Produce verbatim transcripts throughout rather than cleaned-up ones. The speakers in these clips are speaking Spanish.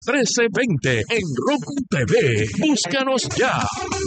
trece veinte en Roku T V. Búscanos ya.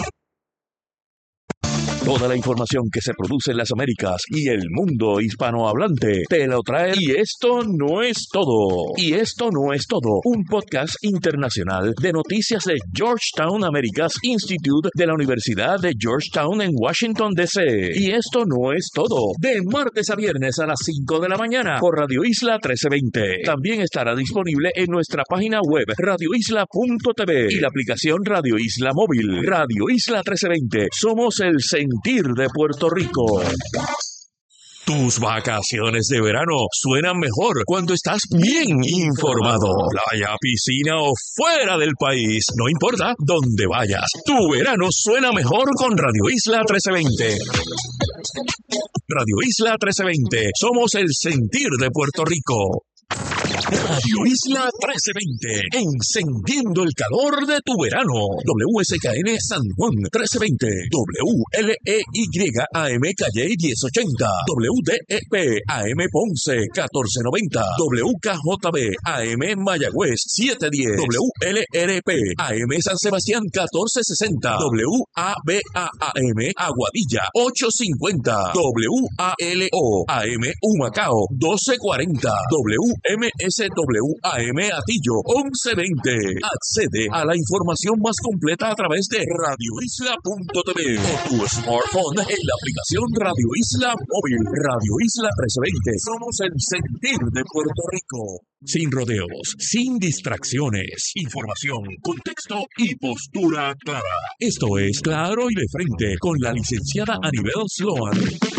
Toda la información que se produce en las Américas y el mundo hispanohablante te lo trae. Y esto no es todo. Y esto no es todo. Un podcast internacional de noticias de Georgetown Americas Institute de la Universidad de Georgetown en Washington, D C Y esto no es todo. De martes a viernes a las cinco de la mañana por Radio Isla trece veinte. También estará disponible en nuestra página web radio isla punto t v y la aplicación Radio Isla Móvil. Radio Isla trece veinte. Somos el sentir de Puerto Rico. Tus vacaciones de verano suenan mejor cuando estás bien informado. Playa, piscina o fuera del país, no importa dónde vayas. Tu verano suena mejor con Radio Isla trece veinte. Radio Isla trece veinte. Somos el sentir de Puerto Rico. Radio Isla trece veinte, encendiendo el calor de tu verano. W S K N San Juan trece veinte, W L E Y A M Calle diez ochenta, W D E P A M Ponce catorce noventa, W K J B A M Mayagüez setecientos diez, W L R P A M San Sebastián catorce sesenta, W A B A A M Aguadilla ochocientos cincuenta, W A L O A M Humacao doce cuarenta, W M S W A M Atillo once veinte. Accede a la información más completa a través de radio isla punto t v o tu smartphone en la aplicación Radio Isla Móvil. Radio Isla trece veinte. Somos el sentir de Puerto Rico. Sin rodeos, sin distracciones. Información, contexto y postura clara. Esto es Claro y de Frente con la licenciada Anibel Sloan.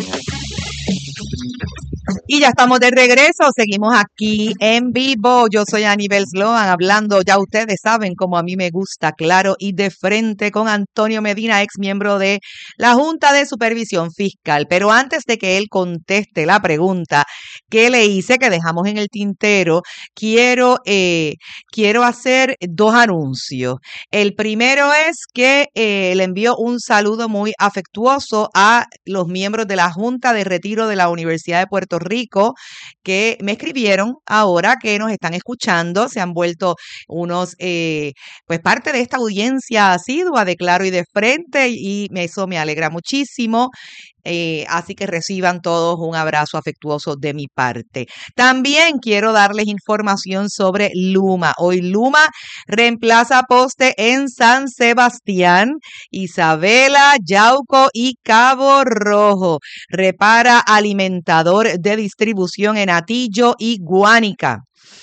Y ya estamos de regreso, seguimos aquí en vivo. Yo soy Anibel Sloan hablando, ya ustedes saben como a mí me gusta, claro y de frente, con Antonio Medina, ex miembro de la Junta de Supervisión Fiscal. Pero antes de que él conteste la pregunta que le hice, que dejamos en el tintero, quiero, eh, quiero hacer dos anuncios. El primero es que eh, le envío un saludo muy afectuoso a los miembros de la Junta de Retiro de la Universidad de Puerto Rico, que me escribieron ahora que nos están escuchando, se han vuelto unos, eh, pues parte de esta audiencia asidua de Claro y de Frente, y eso me alegra muchísimo. Eh, así que reciban todos un abrazo afectuoso de mi parte. También quiero darles información sobre Luma. Hoy Luma reemplaza poste en San Sebastián, Isabela, Yauco y Cabo Rojo. Repara alimentador de distribución en Atillo y Guánica.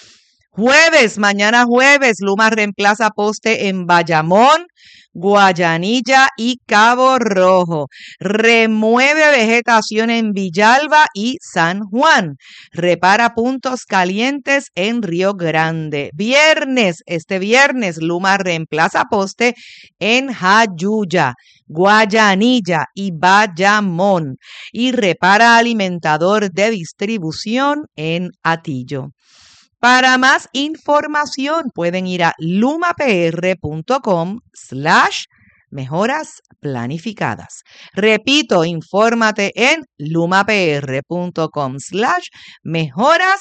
Jueves, mañana jueves, Luma reemplaza poste en Bayamón, Guayanilla y Cabo Rojo. Remueve vegetación en Villalba y San Juan. Repara puntos calientes en Río Grande. Viernes, este viernes, Luma reemplaza poste en Jayuya, Guayanilla y Bayamón. Y repara alimentador de distribución en Atillo. Para más información pueden ir a lumapr.com slash mejoras planificadas. Repito, infórmate en lumapr.com slash mejoras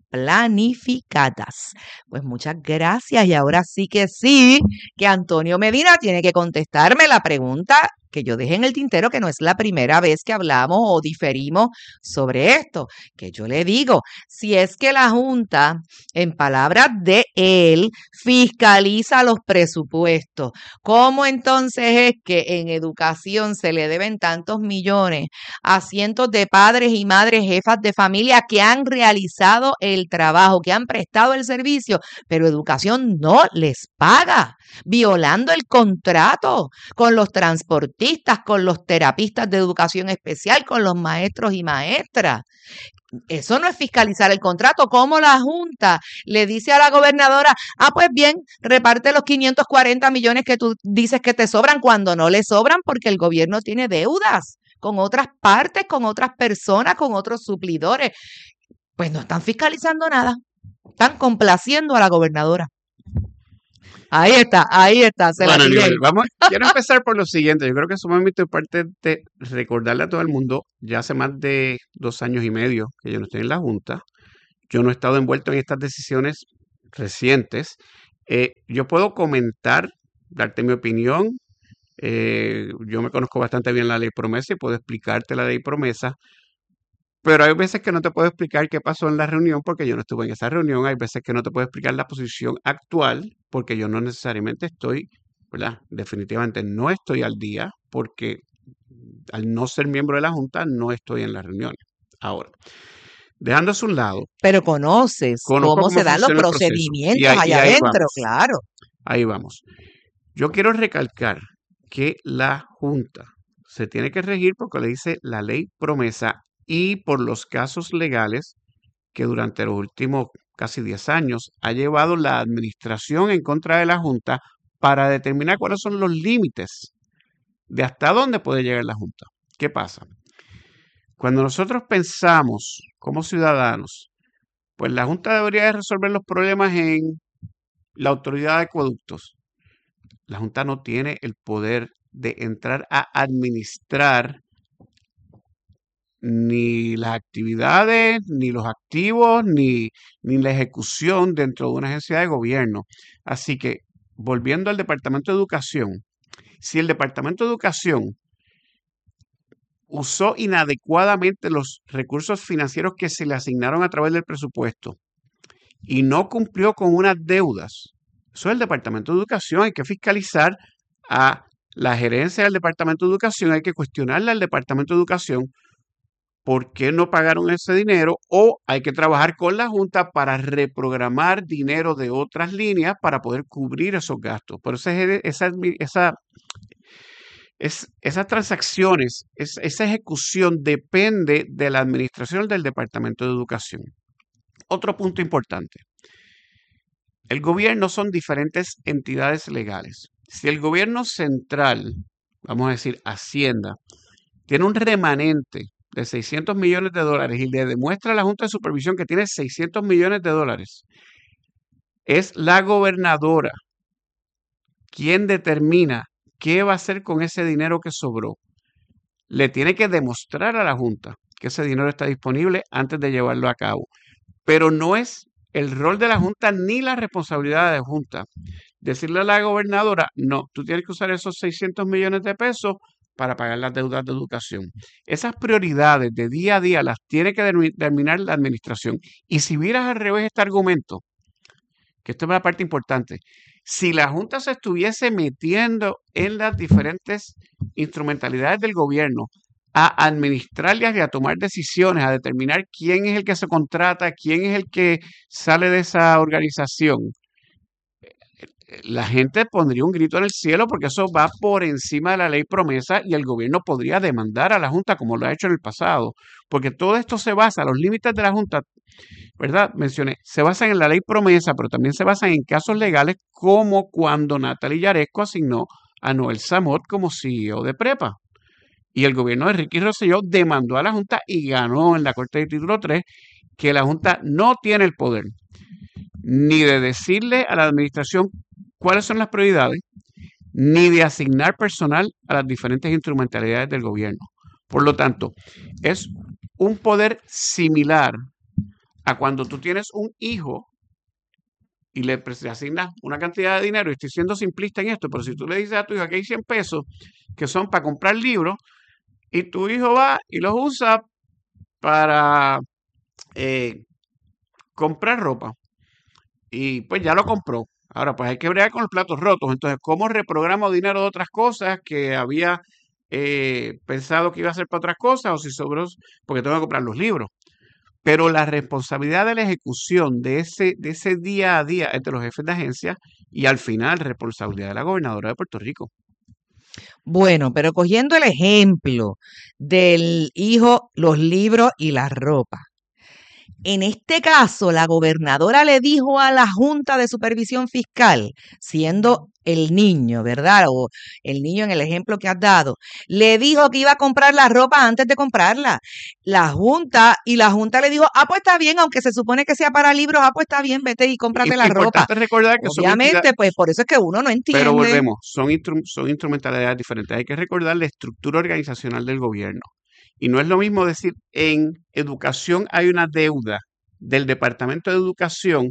planificadas. Pues muchas gracias, y ahora sí que sí, que Antonio Medina tiene que contestarme la pregunta que yo dejé en el tintero, que no es la primera vez que hablamos o diferimos sobre esto, que yo le digo, si es que la Junta, en palabras de él, fiscaliza los presupuestos, ¿cómo entonces es que en educación se le deben tantos millones a cientos de padres y madres jefas de familia que han realizado el trabajo, que han prestado el servicio, pero educación no les paga, violando el contrato con los transportistas, con los terapistas de educación especial, con los maestros y maestras? Eso no es fiscalizar el contrato. ¿Cómo la Junta le dice a la gobernadora, ah, pues bien, reparte los quinientos cuarenta millones que tú dices que te sobran, cuando no le sobran porque el gobierno tiene deudas con otras partes, con otras personas, con otros suplidores? Pues no están fiscalizando nada, están complaciendo a la gobernadora. Ahí está, ahí está. Se bueno, la Nivel, vamos, quiero empezar por lo siguiente. Yo creo que es sumamente importante de recordarle a todo el mundo, ya hace más de dos años y medio que yo no estoy en la Junta. Yo no he estado envuelto en estas decisiones recientes, Eh, yo puedo comentar, darte mi opinión. Eh, yo me conozco bastante bien la ley promesa y puedo explicarte la ley promesa, pero hay veces que no te puedo explicar qué pasó en la reunión porque yo no estuve en esa reunión. Hay veces que no te puedo explicar la posición actual porque yo no necesariamente estoy, ¿verdad? Definitivamente no estoy al día porque al no ser miembro de la Junta no estoy en las reuniones. Ahora, dejando eso a un lado, Pero conoces conozco cómo cómo se dan los funciona el proceso y procedimientos ahí, y allá ahí adentro, vamos, claro. ahí vamos. Yo quiero recalcar que la Junta se tiene que regir por lo que le dice la ley promesa y por los casos legales que durante los últimos casi diez años ha llevado la administración en contra de la Junta para determinar cuáles son los límites de hasta dónde puede llegar la Junta. ¿Qué pasa? Cuando nosotros pensamos como ciudadanos, pues la Junta debería de resolver los problemas en la autoridad de acueductos. La Junta no tiene el poder de entrar a administrar ni las actividades, ni los activos, ni, ni la ejecución dentro de una agencia de gobierno. Así que, volviendo al Departamento de Educación, si el Departamento de Educación usó inadecuadamente los recursos financieros que se le asignaron a través del presupuesto y no cumplió con unas deudas, eso es el Departamento de Educación, hay que fiscalizar a la gerencia del Departamento de Educación, hay que cuestionarle al Departamento de Educación por qué no pagaron ese dinero o hay que trabajar con la Junta para reprogramar dinero de otras líneas para poder cubrir esos gastos. Por eso es esa, esa, es, esas transacciones, es, esa ejecución depende de la administración del Departamento de Educación. Otro punto importante. El gobierno son diferentes entidades legales. Si el gobierno central, vamos a decir Hacienda, tiene un remanente de seiscientos millones de dólares y le demuestra a la Junta de Supervisión que tiene seiscientos millones de dólares, es la gobernadora quien determina qué va a hacer con ese dinero que sobró. Le tiene que demostrar a la Junta que ese dinero está disponible antes de llevarlo a cabo. Pero no es el rol de la Junta ni la responsabilidad de la Junta decirle a la gobernadora, no, tú tienes que usar esos seiscientos millones de pesos para pagar las deudas de educación. Esas prioridades de día a día las tiene que determinar la administración. Y si vieras al revés este argumento, que esto es una parte importante, si la Junta se estuviese metiendo en las diferentes instrumentalidades del gobierno a administrarlas y a tomar decisiones, a determinar quién es el que se contrata, quién es el que sale de esa organización, la gente pondría un grito en el cielo porque eso va por encima de la ley promesa y el gobierno podría demandar a la Junta como lo ha hecho en el pasado, porque todo esto se basa, los límites de la Junta, ¿verdad? Mencioné, se basan en la ley promesa, pero también se basan en casos legales como cuando Natalie Yaresco asignó a Noel Samot como C E O de Prepa. Y el gobierno de Ricky Rosselló demandó a la Junta y ganó en la Corte de Título tres que la Junta no tiene el poder ni de decirle a la administración cuáles son las prioridades, ni de asignar personal a las diferentes instrumentalidades del gobierno. Por lo tanto, es un poder similar a cuando tú tienes un hijo y le asignas una cantidad de dinero, y estoy siendo simplista en esto, pero si tú le dices a tu hijo que hay cien pesos que son para comprar libros, y tu hijo va y los usa para eh, comprar ropa, y pues ya lo compró. Ahora, pues hay que bregar con los platos rotos. Entonces, ¿cómo reprogramo dinero de otras cosas que había eh, pensado que iba a ser para otras cosas? O si sobró, porque tengo que comprar los libros. Pero la responsabilidad de la ejecución de ese, de ese día a día es de los jefes de agencia y al final responsabilidad de la gobernadora de Puerto Rico. Bueno, pero cogiendo el ejemplo del hijo, los libros y la ropa. En este caso, la gobernadora le dijo a la Junta de Supervisión Fiscal, siendo el niño, ¿verdad? O el niño en el ejemplo que has dado, le dijo que iba a comprar la ropa antes de comprarla. La Junta, y la Junta le dijo, ah, pues está bien, aunque se supone que sea para libros, ah, pues está bien, vete y cómprate la ropa. Importante recordar que obviamente, pues por eso es que uno no entiende. Pero volvemos, son, instru son instrumentalidades diferentes. Hay que recordar la estructura organizacional del gobierno. Y no es lo mismo decir, en educación hay una deuda del Departamento de Educación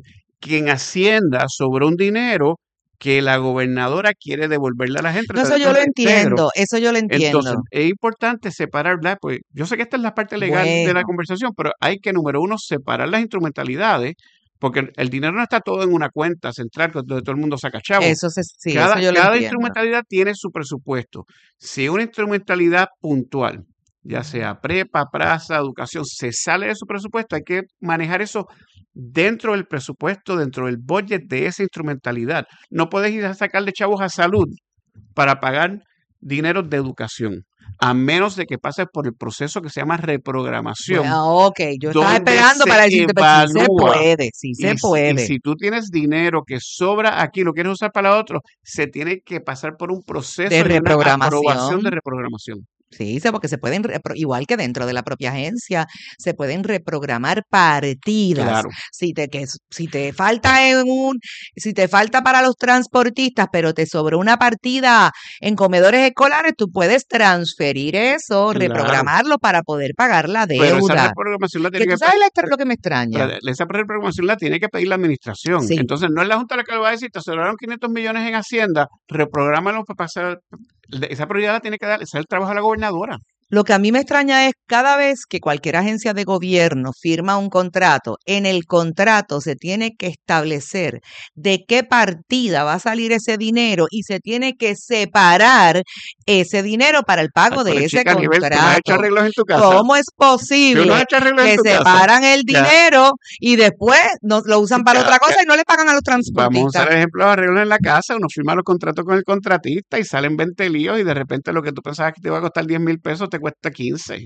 que en Hacienda sobró un dinero que la gobernadora quiere devolverle a la gente. No, eso yo lo entiendo, eso yo lo entiendo. Entonces, es importante separar, ¿verdad? Pues yo sé que esta es la parte legal bueno. de la conversación, pero hay que, número uno, separar las instrumentalidades, porque el dinero no está todo en una cuenta central donde todo el mundo saca chavos. Eso se, sí, cada, eso yo lo cada entiendo. instrumentalidad tiene su presupuesto. Si una instrumentalidad puntual, ya sea prepa, praza, educación, se sale de su presupuesto, hay que manejar eso dentro del presupuesto, dentro del budget de esa instrumentalidad. No puedes ir a sacarle chavos a salud para pagar dinero de educación, a menos de que pases por el proceso que se llama reprogramación. Bueno, ok, yo estaba esperando para decirte, pero sí se puede, sí se y, puede. Y si tú tienes dinero que sobra aquí, lo quieres usar para otro, se tiene que pasar por un proceso de reprogramación. Una aprobación de reprogramación. Sí, porque se pueden, igual que dentro de la propia agencia, se pueden reprogramar partidas. Claro. Si te, que, si te falta en un, si te falta para los transportistas, pero te sobró una partida en comedores escolares, tú puedes transferir eso, claro. reprogramarlo para poder pagar la deuda. Pero esa reprogramación la tiene que, que ¿tú sabes pedir, lo que me extraña? Esa reprogramación la tiene que pedir la administración. Sí. Entonces, no es la Junta la que le va a decir, te sobraron quinientos millones en Hacienda, reprográmalo para pasar. Esa prioridad la tiene que dar, ese es el trabajo de la gobernadora. Lo que a mí me extraña es cada vez que cualquier agencia de gobierno firma un contrato, en el contrato se tiene que establecer de qué partida va a salir ese dinero y se tiene que separar ese dinero para el pago Ay, de ese chica, contrato. ¿No has hecho arreglos en tu casa? ¿Cómo es posible no que separan casa? el dinero ya. y después no, lo usan para ya, otra cosa ya. y no le pagan a los transportistas? Vamos a usar ejemplos de arreglos en la casa. Uno firma los contratos con el contratista y salen veinte líos y de repente lo que tú pensabas que te iba a costar diez mil pesos te cuesta quince.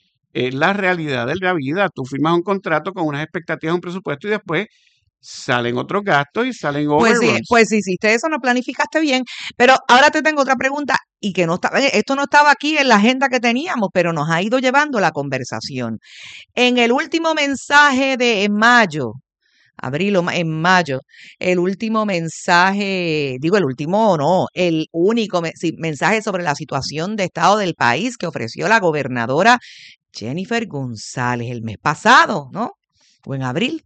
Es la realidad de la vida. Tú firmas un contrato con unas expectativas, un presupuesto y después salen otros gastos y salen overruns. Pues sí, pues si hiciste eso, no planificaste bien. Pero ahora te tengo otra pregunta y que no estaba, esto no estaba aquí en la agenda que teníamos, pero nos ha ido llevando la conversación. En el último mensaje de en mayo, abril o en mayo, el último mensaje, digo el último o no, el único me, sí, mensaje sobre la situación de estado del país que ofreció la gobernadora Jennifer González el mes pasado, ¿no? O en abril.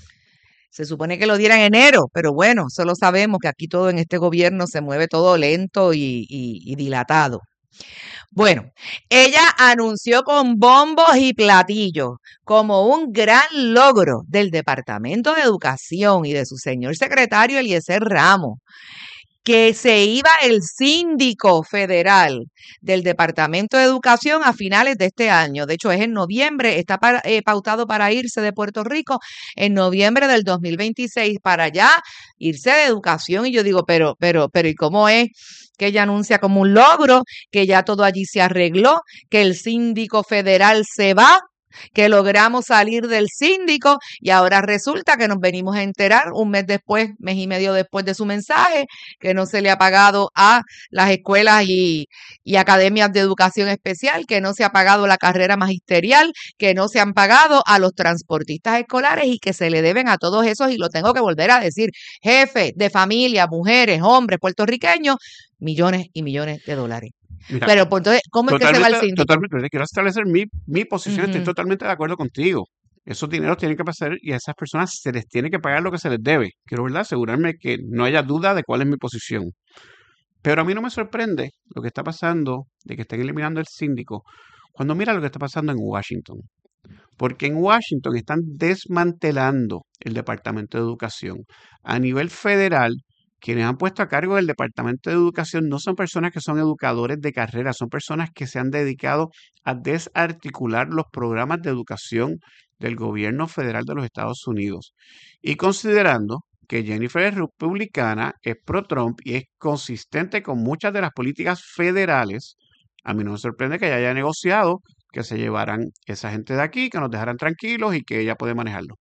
Se supone que lo diera en enero, pero bueno, solo sabemos que aquí todo en este gobierno se mueve todo lento y, y, y dilatado. Bueno, ella anunció con bombos y platillos como un gran logro del Departamento de Educación y de su señor secretario Eliezer Ramos, que se iba el síndico federal del Departamento de Educación a finales de este año. De hecho, es en noviembre, está para, eh, pautado para irse de Puerto Rico en noviembre del dos mil veintiséis para allá irse de educación. Y yo digo, pero, pero, pero, ¿y cómo es que ella anuncia como un logro, que ya todo allí se arregló, que el síndico federal se va, que logramos salir del síndico y ahora resulta que nos venimos a enterar un mes después, mes y medio después de su mensaje, que no se le ha pagado a las escuelas y, y academias de educación especial, que no se ha pagado la carrera magisterial, que no se han pagado a los transportistas escolares y que se le deben a todos esos, y lo tengo que volver a decir, jefes de familia, mujeres, hombres, puertorriqueños, millones y millones de dólares. Mira, pero pues, entonces, ¿cómo es que se va el síndico? Totalmente, quiero establecer mi, mi posición, uh-huh. Estoy totalmente de acuerdo contigo. Esos dineros tienen que pasar y a esas personas se les tiene que pagar lo que se les debe. Quiero, ¿verdad?, asegurarme que no haya duda de cuál es mi posición. Pero a mí no me sorprende lo que está pasando de que estén eliminando el síndico cuando mira lo que está pasando en Washington. Porque en Washington están desmantelando el Departamento de Educación. A nivel federal, quienes han puesto a cargo del Departamento de Educación no son personas que son educadores de carrera, son personas que se han dedicado a desarticular los programas de educación del gobierno federal de los Estados Unidos. Y considerando que Jennifer es republicana, es pro-Trump y es consistente con muchas de las políticas federales, a mí no me sorprende que ella haya negociado que se llevaran esa gente de aquí, que nos dejaran tranquilos y que ella puede manejarlo.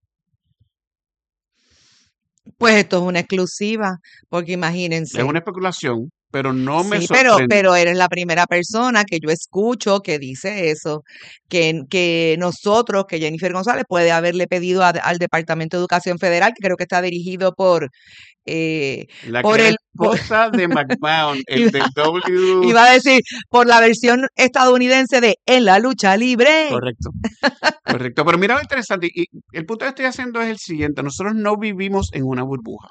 Pues esto es una exclusiva, porque imagínense. Es una especulación, pero no me sí, sorprende. Pero, pero eres la primera persona que yo escucho que dice eso, que, que nosotros, que Jennifer González puede haberle pedido a, al Departamento de Educación Federal, que creo que está dirigido por, eh, por el esposa de McMahon, el del W. Iba a decir, por la versión estadounidense de En la lucha libre. Correcto, correcto. Pero mira lo interesante, y el punto que estoy haciendo es el siguiente, nosotros no vivimos en una burbuja.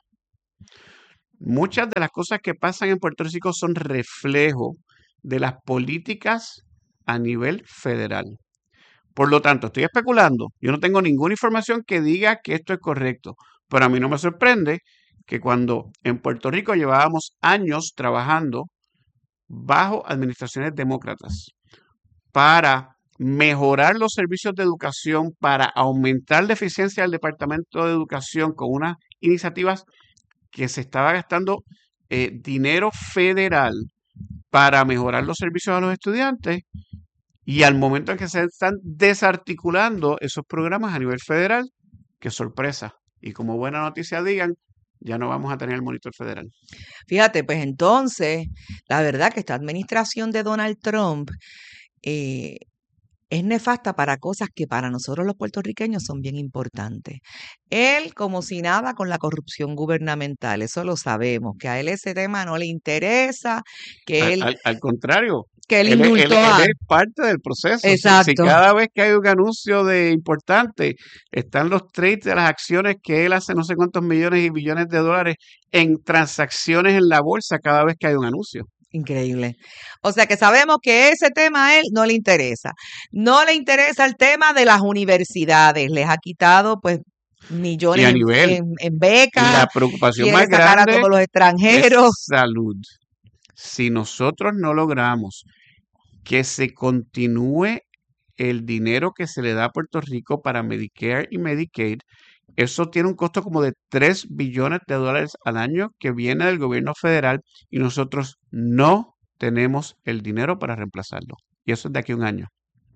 Muchas de las cosas que pasan en Puerto Rico son reflejo de las políticas a nivel federal. Por lo tanto, estoy especulando. Yo no tengo ninguna información que diga que esto es correcto, pero a mí no me sorprende que cuando en Puerto Rico llevábamos años trabajando bajo administraciones demócratas para mejorar los servicios de educación, para aumentar la eficiencia del Departamento de Educación con unas iniciativas que se estaba gastando eh, dinero federal para mejorar los servicios a los estudiantes, y al momento en que se están desarticulando esos programas a nivel federal, qué sorpresa. Y como buena noticia digan, ya no vamos a tener el monitor federal. Fíjate, pues entonces, la verdad que esta administración de Donald Trump eh, es nefasta para cosas que para nosotros los puertorriqueños son bien importantes. Él, como si nada, con la corrupción gubernamental, eso lo sabemos, que a él ese tema no le interesa, que Al, él, al, al contrario, que él él, es- él- indultó él a... es parte del proceso. Si, si Exacto. cada vez que hay un anuncio de importante, están los trades de las acciones que él hace no sé cuántos millones y billones de dólares en transacciones en la bolsa cada vez que hay un anuncio. Increíble. O sea que sabemos que ese tema a él no le interesa. No le interesa el tema de las universidades. Les ha quitado pues Y millones a en, nivel, en, en becas, la preocupación quiere más sacar a grande todos los es extranjeros. salud. Si nosotros no logramos que se continúe el dinero que se le da a Puerto Rico para Medicare y Medicaid, eso tiene un costo como de tres billones de dólares al año que viene del gobierno federal, y nosotros no tenemos el dinero para reemplazarlo. Y eso es de aquí a un año.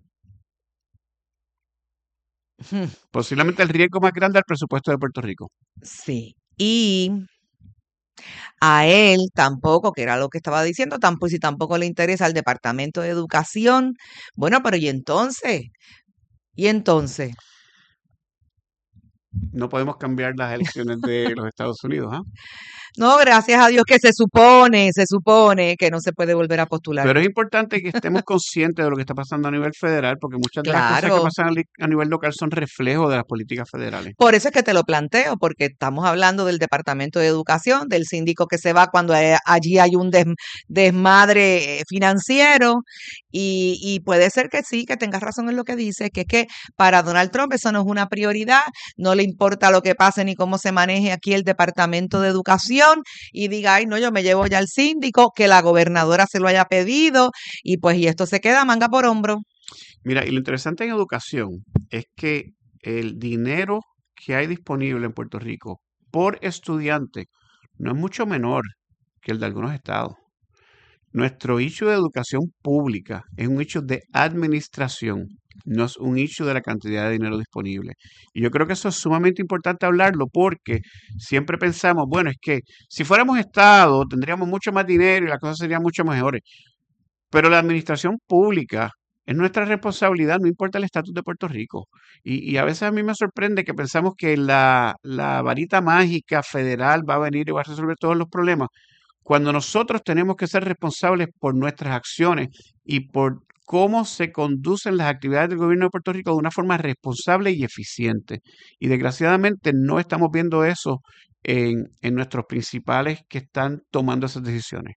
Hmm, Posiblemente el riesgo más grande al presupuesto de Puerto Rico. Sí. Y a él tampoco, que era lo que estaba diciendo, tampoco, si tampoco le interesa al Departamento de Educación. Bueno, pero ¿y entonces? ¿Y entonces? No podemos cambiar las elecciones de los Estados Unidos, ¿ah? No, gracias a Dios que se supone, se supone que no se puede volver a postular. Pero es importante que estemos conscientes de lo que está pasando a nivel federal, porque muchas de las cosas que Claro. pasan a li- a nivel local son reflejos de las políticas federales. Por eso es que te lo planteo, porque estamos hablando del Departamento de Educación, del síndico que se va cuando eh, allí hay un des- desmadre eh, financiero, y, y puede ser que sí, que tengas razón en lo que dices, que es que para Donald Trump eso no es una prioridad, no le importa lo que pase ni cómo se maneje aquí el Departamento de Educación, y diga, ay, no, yo me llevo ya al síndico, que la gobernadora se lo haya pedido, y pues y esto se queda manga por hombro. Mira, y lo interesante en educación es que el dinero que hay disponible en Puerto Rico por estudiante no es mucho menor que el de algunos estados. Nuestro issue de educación pública es un issue de administración, no es un issue de la cantidad de dinero disponible. Y yo creo que eso es sumamente importante hablarlo, porque siempre pensamos, bueno, es que si fuéramos Estado tendríamos mucho más dinero y las cosas serían mucho mejores. Pero la administración pública es nuestra responsabilidad, no importa el estatus de Puerto Rico. Y, y a veces a mí me sorprende que pensamos que la, la varita mágica federal va a venir y va a resolver todos los problemas, cuando nosotros tenemos que ser responsables por nuestras acciones y por cómo se conducen las actividades del gobierno de Puerto Rico de una forma responsable y eficiente. Y desgraciadamente no estamos viendo eso en, en nuestros principales que están tomando esas decisiones.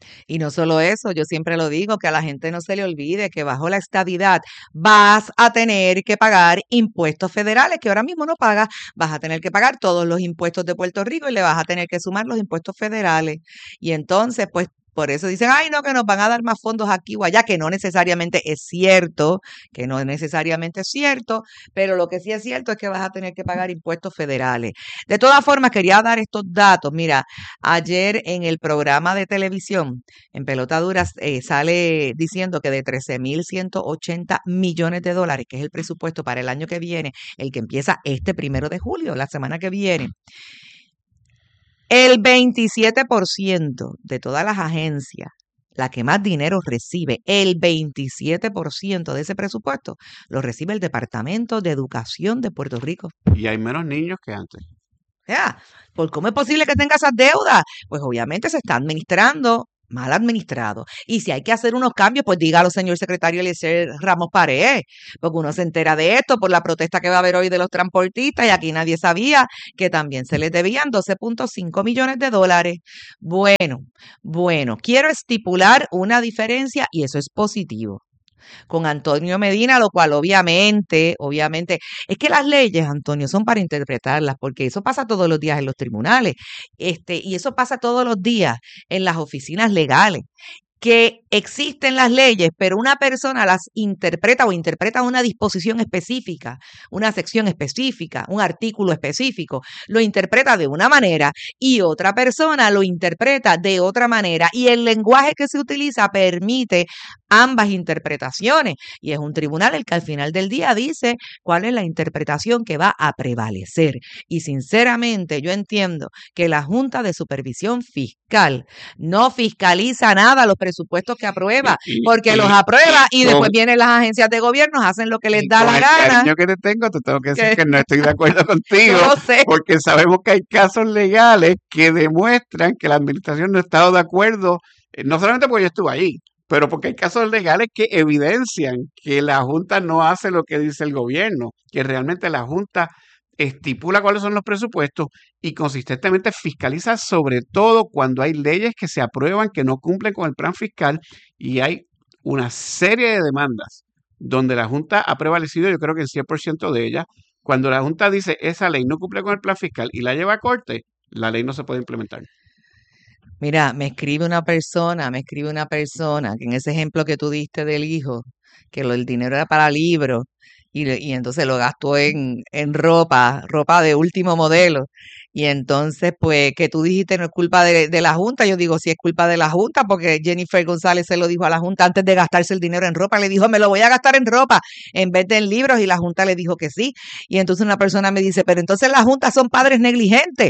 Y no solo eso, yo siempre lo digo, que a la gente no se le olvide que bajo la estadidad vas a tener que pagar impuestos federales, que ahora mismo no pagas, vas a tener que pagar todos los impuestos de Puerto Rico y le vas a tener que sumar los impuestos federales. Y entonces, pues, por eso dicen, ay, no, que nos van a dar más fondos aquí o allá, que no necesariamente es cierto, que no necesariamente es cierto, pero lo que sí es cierto es que vas a tener que pagar impuestos federales. De todas formas, quería dar estos datos. Mira, ayer en el programa de televisión, en Pelota Dura, eh, sale diciendo que de trece mil ciento ochenta millones de dólares, que es el presupuesto para el año que viene, el que empieza este primero de julio, la semana que viene, el veintisiete por ciento de todas las agencias, la que más dinero recibe, el veintisiete por ciento de ese presupuesto, lo recibe el Departamento de Educación de Puerto Rico. Y hay menos niños que antes. Ya, ¿por cómo es posible que tenga esas deudas? Pues obviamente se está administrando mal administrado. Y si hay que hacer unos cambios, pues dígalo, señor secretario Eliezer Ramos Paredes, porque uno se entera de esto por la protesta que va a haber hoy de los transportistas y aquí nadie sabía que también se les debían doce punto cinco millones de dólares. Bueno, bueno, quiero estipular una diferencia y eso es positivo con Antonio Medina, lo cual obviamente, obviamente, es que las leyes, Antonio, son para interpretarlas, porque eso pasa todos los días en los tribunales, este, y eso pasa todos los días en las oficinas legales, que existen las leyes, pero una persona las interpreta o interpreta una disposición específica, una sección específica, un artículo específico, lo interpreta de una manera y otra persona lo interpreta de otra manera y el lenguaje que se utiliza permite ambas interpretaciones y es un tribunal el que al final del día dice cuál es la interpretación que va a prevalecer. Y sinceramente yo entiendo que la Junta de Supervisión Fiscal no fiscaliza nada los presupuestos que aprueba, Y, porque y, los aprueba y con, después vienen las agencias de gobierno, hacen lo que les y da con la el gana. cariño que te tengo, te tengo que decir Que, que no estoy de acuerdo yo contigo, lo sé. porque sabemos que hay casos legales que demuestran que la administración no ha estado de acuerdo, eh, no solamente porque yo estuve ahí, pero porque hay casos legales que evidencian que la Junta no hace lo que dice el gobierno, que realmente la Junta estipula cuáles son los presupuestos y consistentemente fiscaliza sobre todo cuando hay leyes que se aprueban que no cumplen con el plan fiscal y hay una serie de demandas donde la Junta ha prevalecido, yo creo que en cien por ciento de ellas. Cuando la Junta dice esa ley no cumple con el plan fiscal y la lleva a corte, la ley no se puede implementar. Mira, me escribe una persona, me escribe una persona, que en ese ejemplo que tú diste del hijo, que lo, el dinero era para libros, y, le- y entonces lo gastó en, en ropa, ropa de último modelo. Y entonces, pues, que tú dijiste no es culpa de, de la Junta, yo digo, sí es culpa de la Junta, porque Jennifer González se lo dijo a la Junta antes de gastarse el dinero en ropa, le dijo, me lo voy a gastar en ropa en vez de en libros, y la Junta le dijo que sí. Y entonces una persona me dice, pero entonces las Juntas son padres negligentes.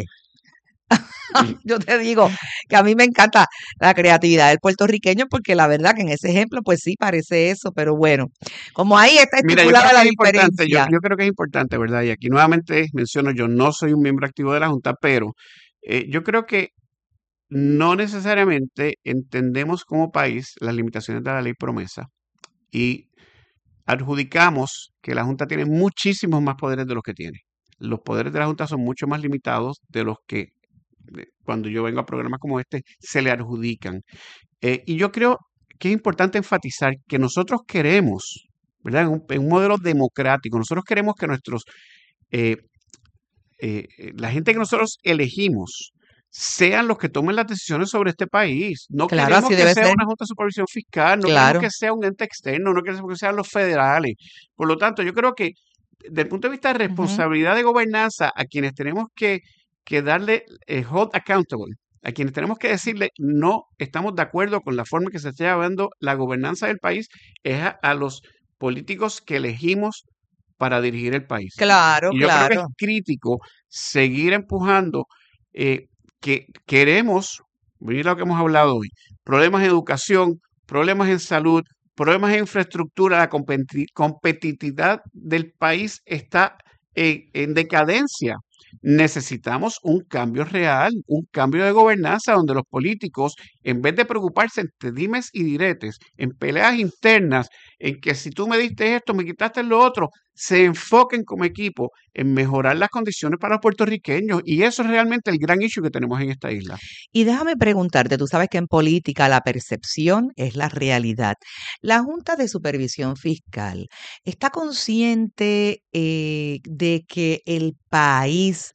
Y Yo te digo que a mí me encanta la creatividad del puertorriqueño porque la verdad que en ese ejemplo pues sí parece eso, pero bueno, como ahí está mira, yo creo estipulada que la es importante, yo, diferencia. yo creo que es importante, ¿verdad? Y aquí nuevamente menciono, yo no soy un miembro activo de la Junta, pero eh, yo creo que no necesariamente entendemos como país las limitaciones de la ley promesa y adjudicamos que la Junta tiene muchísimos más poderes de los que tiene. Los poderes de la Junta son mucho más limitados de los que de- cuando yo vengo a programas como este se le adjudican. Eh, y yo creo que es importante enfatizar que nosotros queremos, ¿verdad? En un, en un modelo democrático, nosotros queremos que nuestros, eh, eh, eh, la gente que nosotros elegimos sean los que tomen las decisiones sobre este país. No Claro, queremos así que debe sea ser. una Junta de Supervisión Fiscal, no queremos Claro. que sea un ente externo, no queremos que sean los federales. Por lo tanto, yo creo que desde el punto de vista de Ujú. responsabilidad de gobernanza, a quienes tenemos que, que darle eh, hold accountable, a quienes tenemos que decirle no estamos de acuerdo con la forma en que se está llevando la gobernanza del país, es a, a los políticos que elegimos para dirigir el país. Claro, Y yo creo que es claro. crítico seguir empujando eh, que queremos, mira lo que hemos hablado hoy, problemas en educación, problemas en salud, problemas en infraestructura, la competi- competitividad del país está en, en decadencia. Necesitamos un cambio real, un cambio de gobernanza donde los políticos, en vez de preocuparse entre dimes y diretes, en peleas internas, en que si tú me diste esto, me quitaste lo otro, se enfoquen como equipo en mejorar las condiciones para los puertorriqueños. Y eso es realmente el gran issue que tenemos en esta isla. Y déjame preguntarte, tú sabes que en política la percepción es la realidad. La Junta de Supervisión Fiscal está consciente eh, de que el país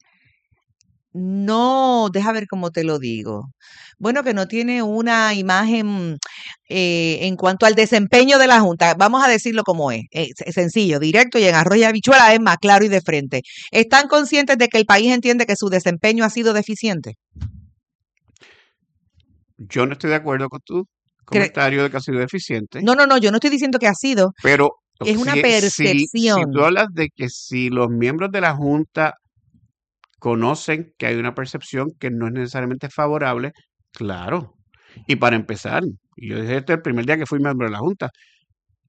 no, deja ver cómo te lo digo. Bueno, que no tiene una imagen eh, en cuanto al desempeño de la Junta. Vamos a decirlo como es, eh, se- sencillo, directo y en arroz y habichuela es más claro y de frente. ¿Están conscientes de que el país entiende que su desempeño ha sido deficiente? Yo no estoy de acuerdo con tu Cre- comentario de que ha sido deficiente, No, no, no, yo no estoy diciendo que ha sido, pero es una si, si, si tú percepción. hablas de que si los miembros de la Junta conocen que hay una percepción que no es necesariamente favorable, claro. Y para empezar, y yo dije esto el primer día que fui miembro de la Junta,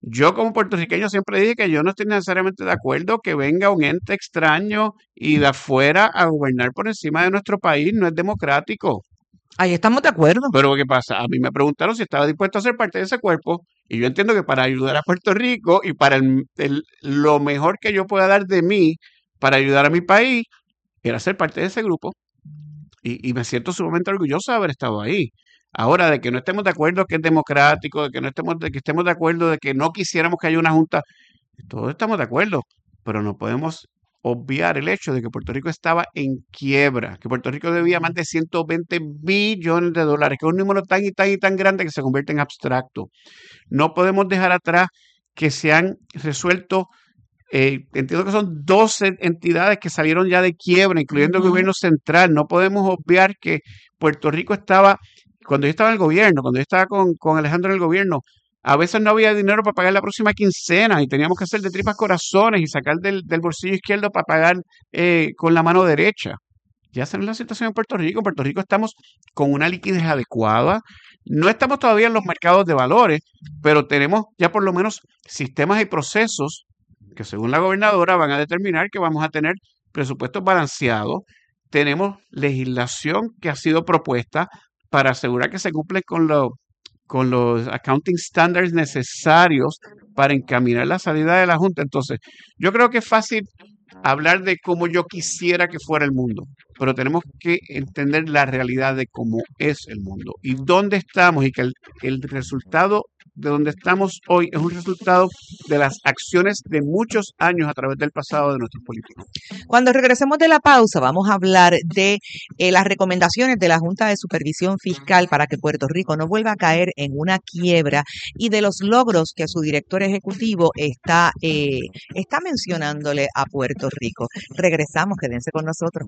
Yo como puertorriqueño siempre dije que yo no estoy necesariamente de acuerdo que venga un ente extraño y de afuera a gobernar por encima de nuestro país. No es democrático. Ahí estamos de acuerdo. Pero ¿qué pasa? A mí me preguntaron si estaba dispuesto a ser parte de ese cuerpo y yo entiendo que para ayudar a Puerto Rico y para el, el, lo mejor que yo pueda dar de mí para ayudar a mi país era ser parte de ese grupo. Y, y me siento sumamente orgulloso de haber estado ahí. Ahora, de que no estemos de acuerdo que es democrático, de que no estemos de que estemos de acuerdo de que no quisiéramos que haya una junta, todos estamos de acuerdo, pero no podemos obviar el hecho de que Puerto Rico estaba en quiebra, que Puerto Rico debía más de ciento veinte billones de dólares, que es un número tan y tan y tan grande que se convierte en abstracto. No podemos dejar atrás que se han resuelto, eh, entiendo que son doce entidades que salieron ya de quiebra, incluyendo uh-huh. el gobierno central. No podemos obviar que Puerto Rico estaba, cuando yo estaba en el gobierno, cuando yo estaba con, con Alejandro en el gobierno, a veces no había dinero para pagar la próxima quincena y teníamos que hacer de tripas corazones y sacar del, del bolsillo izquierdo para pagar eh, con la mano derecha. Ya esa no es la situación en Puerto Rico. En Puerto Rico estamos con una liquidez adecuada. No estamos todavía en los mercados de valores, pero tenemos ya por lo menos sistemas y procesos que según la gobernadora van a determinar que vamos a tener presupuestos balanceados. Tenemos legislación que ha sido propuesta para asegurar que se cumple con los con los accounting standards necesarios para encaminar la salida de la Junta. Entonces, yo creo que es fácil hablar de cómo yo quisiera que fuera el mundo, pero tenemos que entender la realidad de cómo es el mundo y dónde estamos y que el, el resultado de donde estamos hoy es un resultado de las acciones de muchos años a través del pasado de nuestros políticos. Cuando regresemos de la pausa, vamos a hablar de eh, las recomendaciones de la Junta de Supervisión Fiscal para que Puerto Rico no vuelva a caer en una quiebra y de los logros que su director ejecutivo está, eh, está mencionándole a Puerto Rico. Regresamos, quédense con nosotros.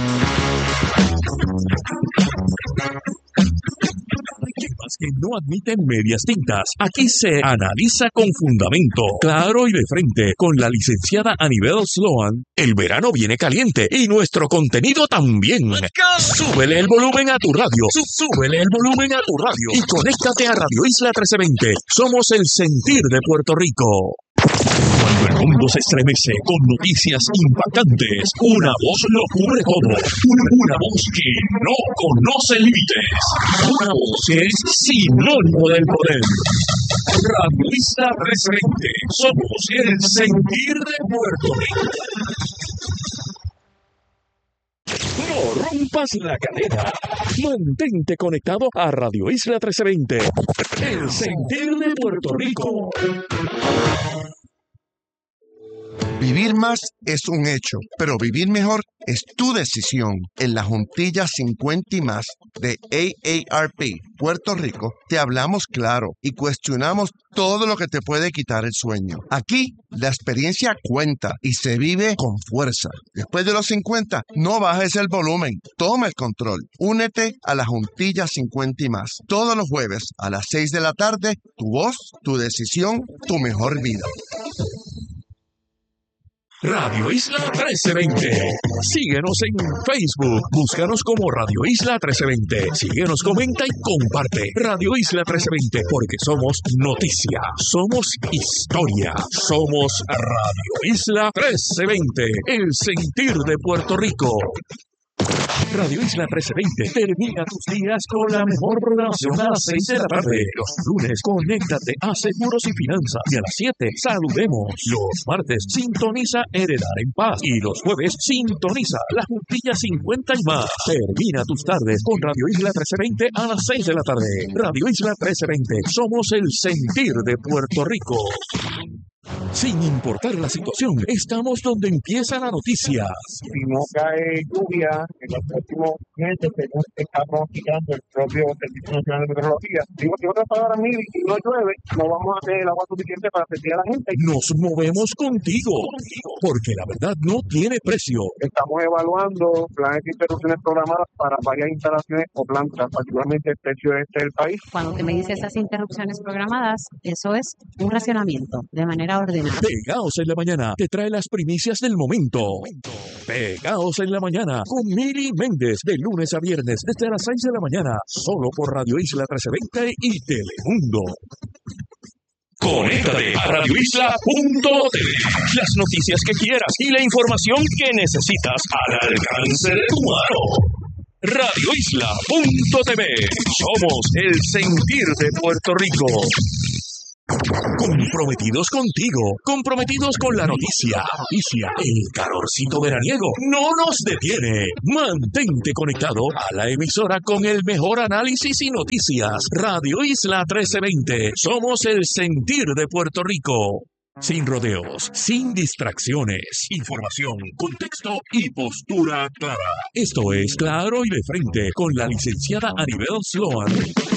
Temas que no admiten medias tintas. Aquí se analiza con fundamento, claro y de frente, con la licenciada Anibel Sloan. El verano viene caliente y nuestro contenido también. Súbele el volumen a tu radio. Súbele el volumen a tu radio y conéctate a Radio Isla trece veinte. Somos el sentir de Puerto Rico. Cuando el mundo se estremece con noticias impactantes, una voz lo cubre todo. Una, una voz que no conoce límites. Una voz que es sinónimo del poder. Radio Isla trece veinte. Somos el sentir de Puerto Rico. No rompas la cadena. Mantente conectado a Radio Isla trece veinte. El sentir de Puerto Rico. Vivir más es un hecho, pero vivir mejor es tu decisión. En la Juntilla cincuenta y más de A A R P Puerto Rico, te hablamos claro y cuestionamos todo lo que te puede quitar el sueño. Aquí, la experiencia cuenta y se vive con fuerza. Después de los cincuenta, no bajes el volumen. Toma el control. Únete a la Juntilla cincuenta y más. Todos los jueves a las seis de la tarde, tu voz, tu decisión, tu mejor vida. Radio Isla trece veinte. Síguenos en Facebook. Búscanos como Radio Isla trece veinte. Síguenos, comenta y comparte. Radio Isla trece veinte, porque somos noticia, somos historia, somos Radio Isla trece veinte, el sentir de Puerto Rico. Radio Isla trece veinte termina tus días con la mejor programación a las seis de la tarde. Los lunes, conéctate a Seguros y Finanzas. Y a las siete, saludemos. Los martes, sintoniza Heredar en Paz. Y los jueves, sintoniza La Juntilla cincuenta y más. Termina tus tardes con Radio Isla trece veinte a las seis de la tarde. Radio Isla trece veinte, somos el sentir de Puerto Rico. Sin importar la situación, estamos donde empieza la noticia. Si no cae lluvia en los próximos meses, según está pronosticando el propio Servicio Nacional de Meteorología, digo, si otras palabras, mil y no llueve, no vamos a tener el agua suficiente para servir a la gente. Nos movemos contigo, porque la verdad no tiene precio. Estamos evaluando planes de interrupciones programadas para varias instalaciones o plantas, particularmente el tercio este del país. Cuando te me dice esas interrupciones programadas, eso es un racionamiento de manera ordenada. Pegaos en la mañana te trae las primicias del momento. Pegaos en la mañana con Mili Méndez de lunes a viernes desde las seis de la mañana, solo por Radio Isla trece veinte y Telemundo. Conéctate a radio isla punto t v. Las noticias que quieras y la información que necesitas al alcance de tu mano. radio isla punto t v. Somos el sentir de Puerto Rico. Comprometidos contigo, comprometidos con la noticia. Noticia. El calorcito veraniego no nos detiene. Mantente conectado a la emisora con el mejor análisis y noticias. Radio Isla trece veinte. Somos el sentir de Puerto Rico. Sin rodeos, sin distracciones, información, contexto y postura clara. Esto es Claro y de Frente con la licenciada Anibel Sloan.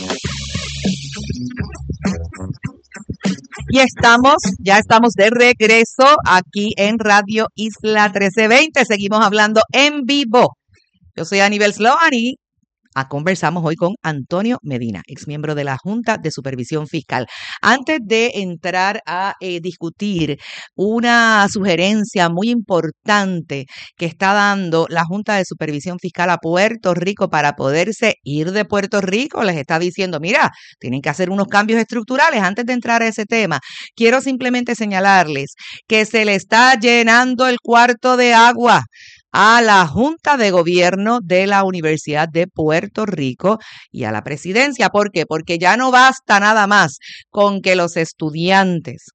Y estamos, ya estamos de regreso aquí en Radio Isla trece veinte. Seguimos hablando en vivo. Yo soy Anibel Sloan y ah, conversamos hoy con Antonio Medina, exmiembro de la Junta de Supervisión Fiscal. Antes de entrar a eh, discutir una sugerencia muy importante que está dando la Junta de Supervisión Fiscal a Puerto Rico para poderse ir de Puerto Rico, les está diciendo, mira, tienen que hacer unos cambios estructurales. Antes de entrar a ese tema, quiero simplemente señalarles que se le está llenando el cuarto de agua a la Junta de Gobierno de la Universidad de Puerto Rico y a la presidencia. ¿Por qué? Porque ya no basta nada más con que los estudiantes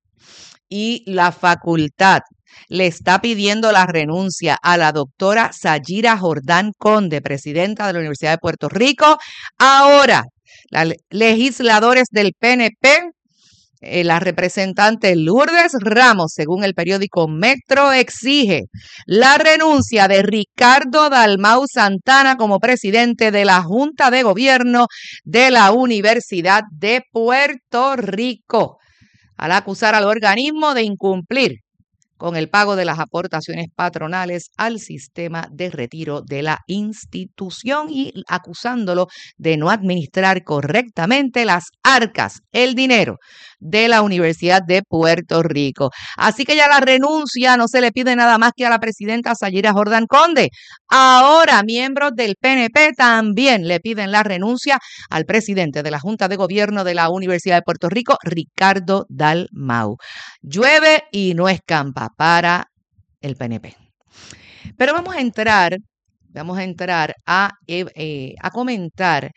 y la facultad le está pidiendo la renuncia a la doctora Sayira Jordán Conde, presidenta de la Universidad de Puerto Rico. Ahora, los legisladores del P N P, Eh, la representante Lourdes Ramos, según el periódico Metro, exige la renuncia de Ricardo Dalmau Santana como presidente de la Junta de Gobierno de la Universidad de Puerto Rico, al acusar al organismo de incumplir con el pago de las aportaciones patronales al sistema de retiro de la institución y acusándolo de no administrar correctamente las arcas, el dinero de la Universidad de Puerto Rico. Así que ya la renuncia no se le pide nada más que a la presidenta Sayira Jordán Conde. Ahora, miembros del P N P también le piden la renuncia al presidente de la Junta de Gobierno de la Universidad de Puerto Rico, Ricardo Dalmau. Llueve y no escampa para el P N P. Pero vamos a entrar, vamos a entrar a, eh, a comentar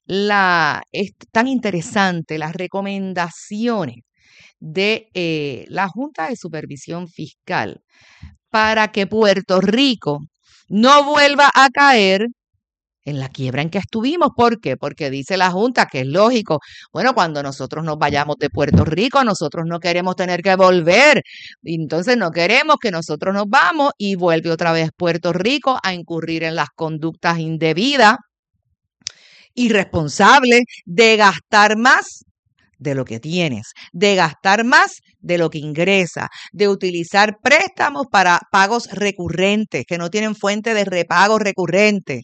la es tan interesante las recomendaciones de eh, la Junta de Supervisión Fiscal para que Puerto Rico no vuelva a caer en la quiebra en que estuvimos. ¿Por qué? Porque dice la Junta que es lógico. Bueno, cuando nosotros nos vayamos de Puerto Rico, nosotros no queremos tener que volver. Entonces no queremos que nosotros nos vamos y vuelve otra vez Puerto Rico a incurrir en las conductas indebidas, irresponsables, de gastar más de lo que tienes, de gastar más de lo que ingresa, de utilizar préstamos para pagos recurrentes que no tienen fuente de repago recurrente.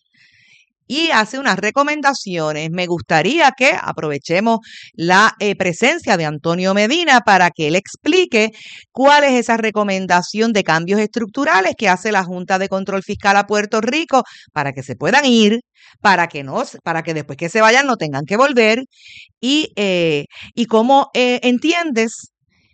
Y hace unas recomendaciones. Me gustaría que aprovechemos la eh, presencia de Antonio Medina para que él explique cuál es esa recomendación de cambios estructurales que hace la Junta de Control Fiscal a Puerto Rico para que se puedan ir, para que no, para que después que se vayan no tengan que volver. Y, eh, y cómo eh, entiendes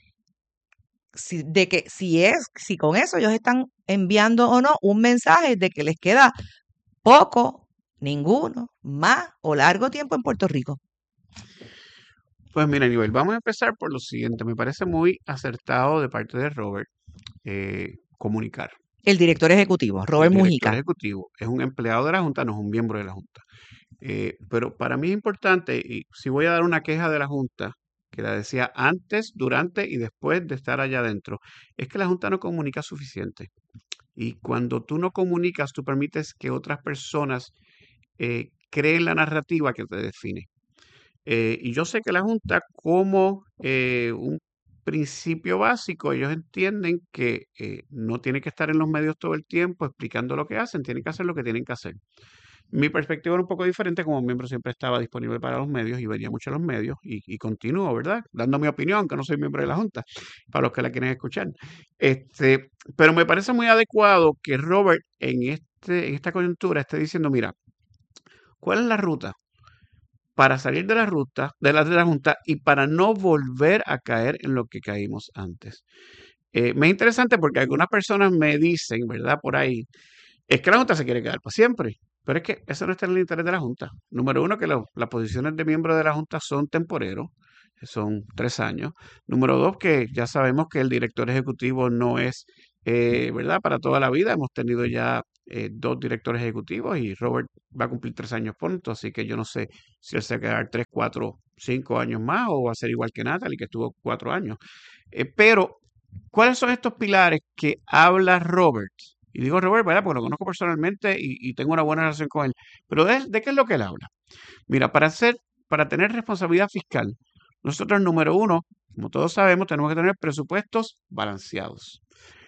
si, de que si es, si con eso ellos están enviando o no un mensaje de que les queda poco, ninguno, más o largo tiempo en Puerto Rico. Pues mira, Nivel, vamos a empezar por lo siguiente. Me parece muy acertado de parte de Robert eh, comunicar. El director ejecutivo, Robert El Mujica. director ejecutivo es un empleado de la Junta, no es un miembro de la Junta. Eh, pero para mí es importante, y si voy a dar una queja de la Junta, que la decía antes, durante y después de estar allá adentro, es que la Junta no comunica suficiente. Y cuando tú no comunicas, tú permites que otras personas eh, creen la narrativa que te define. Eh, y yo sé que la Junta, como eh, un principio básico, ellos entienden que eh, no tienen que estar en los medios todo el tiempo explicando lo que hacen, tienen que hacer lo que tienen que hacer. Mi perspectiva era un poco diferente. Como miembro siempre estaba disponible para los medios y venía mucho a los medios y, y continúo, ¿verdad? Dando mi opinión, aunque no soy miembro de la Junta, para los que la quieren escuchar. Este, pero me parece muy adecuado que Robert en, este, en esta coyuntura esté diciendo, mira, ¿cuál es la ruta? para salir de la ruta, de la, de la Junta y para no volver a caer en lo que caímos antes. Eh, me es interesante porque algunas personas me dicen, ¿verdad? Por ahí, es que la Junta se quiere quedar para siempre. Pero es que eso no está en el interés de la Junta. Número uno, que lo, las posiciones de miembros de la Junta son temporeros, son tres años. Número dos, que ya sabemos que el director ejecutivo no es, eh, ¿verdad?, para toda la vida. Hemos tenido ya eh, dos directores ejecutivos y Robert va a cumplir tres años pronto, así que yo no sé si él se va a quedar tres, cuatro, cinco años más o va a ser igual que Natalie, que estuvo cuatro años. Eh, pero, ¿cuáles son estos pilares que habla Robert? Y digo Robert, ¿verdad?, porque lo conozco personalmente y, y tengo una buena relación con él. Pero ¿de, de qué es lo que él habla? Mira, para hacer, para tener responsabilidad fiscal, nosotros, número uno, como todos sabemos, tenemos que tener presupuestos balanceados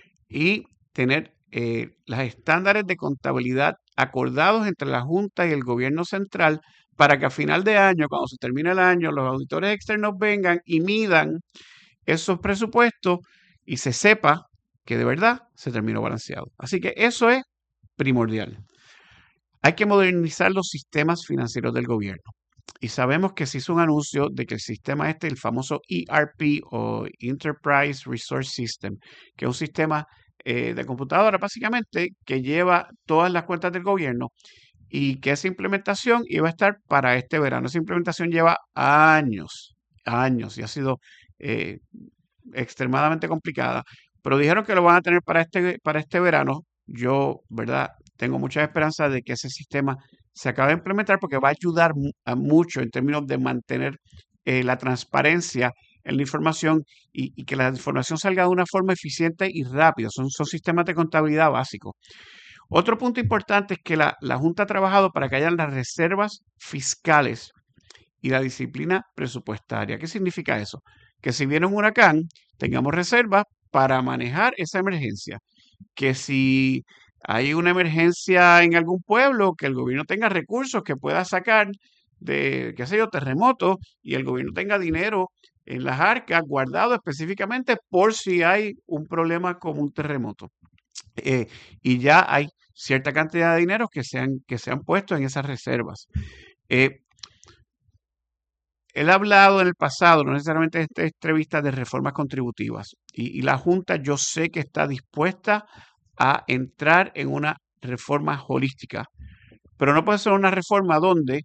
y tener eh, los estándares de contabilidad acordados entre la Junta y el gobierno central para que a final de año, cuando se termine el año, los auditores externos vengan y midan esos presupuestos y se sepa que de verdad se terminó balanceado. Así que eso es primordial. Hay que modernizar los sistemas financieros del gobierno. Y sabemos que se hizo un anuncio de que el sistema este, el famoso E R P o Enterprise Resource System, que es un sistema eh, de computadora básicamente que lleva todas las cuentas del gobierno y que esa implementación iba a estar para este verano. Esa implementación lleva años, años y ha sido eh, extremadamente complicada, pero dijeron que lo van a tener para este, para este verano. Yo, ¿verdad?, tengo mucha esperanza de que ese sistema se acabe de implementar porque va a ayudar a mucho en términos de mantener eh, la transparencia en la información y, y que la información salga de una forma eficiente y rápida. Son, son sistemas de contabilidad básicos. Otro punto importante es que la, la Junta ha trabajado para que hayan las reservas fiscales y la disciplina presupuestaria. ¿Qué significa eso? Que si viene un huracán, tengamos reservas para manejar esa emergencia. Que si hay una emergencia en algún pueblo, que el gobierno tenga recursos que pueda sacar de, qué sé yo, terremotos y el gobierno tenga dinero en las arcas guardado específicamente por si hay un problema como un terremoto. Eh, y ya hay cierta cantidad de dinero que se han, que se han puesto en esas reservas. Eh, Él ha hablado en el pasado, no necesariamente en esta entrevista, de reformas contributivas. Y, y la Junta yo sé que está dispuesta a entrar en una reforma holística. Pero no puede ser una reforma donde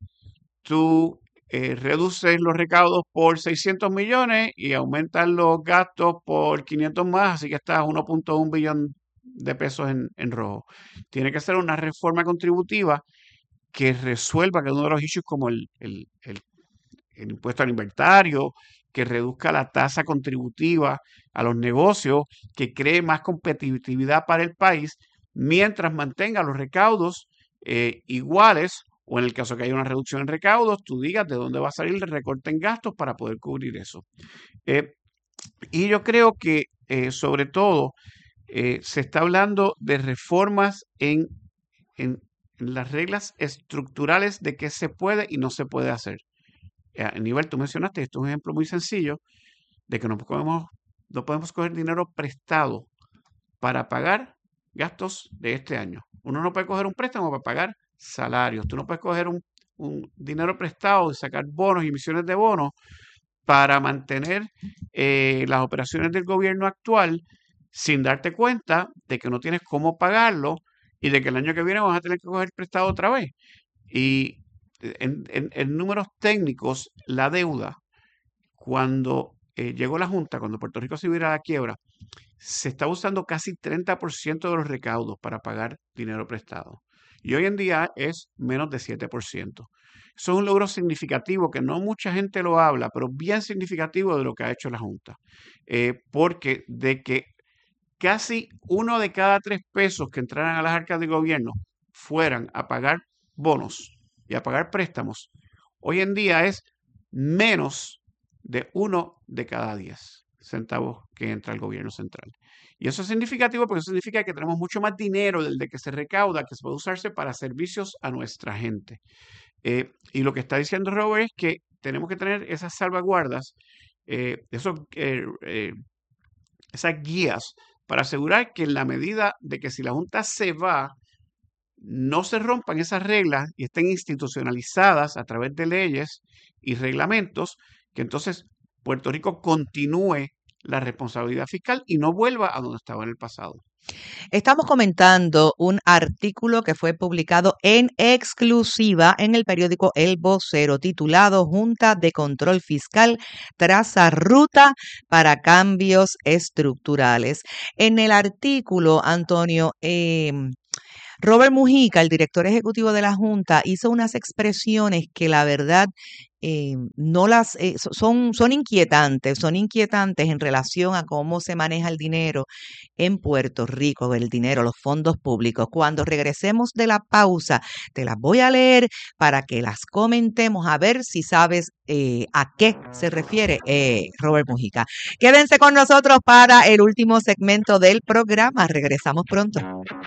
tú eh, reduces los recaudos por seiscientos millones y aumentas los gastos por quinientos más, así que estás a uno punto uno billón de pesos en, en rojo. Tiene que ser una reforma contributiva que resuelva cada uno de los issues como el, el, el el impuesto al inventario, que reduzca la tasa contributiva a los negocios, que cree más competitividad para el país, mientras mantenga los recaudos eh, iguales, o en el caso que haya una reducción en recaudos, tú digas de dónde va a salir el recorte en gastos para poder cubrir eso. Eh, y yo creo que, eh, sobre todo, eh, se está hablando de reformas en, en, en las reglas estructurales de qué se puede y no se puede hacer. A nivel, tú mencionaste, esto es un ejemplo muy sencillo de que no podemos, no podemos coger dinero prestado para pagar gastos de este año. Uno no puede coger un préstamo para pagar salarios. Tú no puedes coger un, un dinero prestado y sacar bonos y emisiones de bonos para mantener eh, las operaciones del gobierno actual sin darte cuenta de que no tienes cómo pagarlo y de que el año que viene vas a tener que coger prestado otra vez. Y En, en, en números técnicos, la deuda, cuando eh, llegó la Junta, cuando Puerto Rico se iba a ir a la quiebra, se está usando casi treinta por ciento de los recaudos para pagar dinero prestado. Y hoy en día es menos de siete por ciento. Eso es un logro significativo que no mucha gente lo habla, pero bien significativo de lo que ha hecho la Junta. Eh, porque de que casi uno de cada tres pesos que entraran a las arcas del gobierno fueran a pagar bonos y a pagar préstamos, hoy en día es menos de uno de cada diez centavos que entra al gobierno central. Y eso es significativo porque eso significa que tenemos mucho más dinero del de que se recauda, que se puede usarse para servicios a nuestra gente. Eh, y lo que está diciendo Robert es que tenemos que tener esas salvaguardas, eh, esos, eh, eh, esas guías para asegurar que en la medida de que si la Junta se va, no se rompan esas reglas y estén institucionalizadas a través de leyes y reglamentos, que entonces Puerto Rico continúe la responsabilidad fiscal y no vuelva a donde estaba en el pasado. Estamos comentando un artículo que fue publicado en exclusiva en el periódico El Vocero, titulado Junta de Control Fiscal traza ruta para cambios estructurales. En el artículo, Antonio, eh, Robert Mujica, el director ejecutivo de la Junta, hizo unas expresiones que la verdad eh, no las eh, son, son inquietantes, son inquietantes en relación a cómo se maneja el dinero en Puerto Rico, el dinero, los fondos públicos. Cuando regresemos de la pausa, te las voy a leer para que las comentemos, a ver si sabes eh, a qué se refiere eh, Robert Mujica. Quédense con nosotros para el último segmento del programa. Regresamos pronto.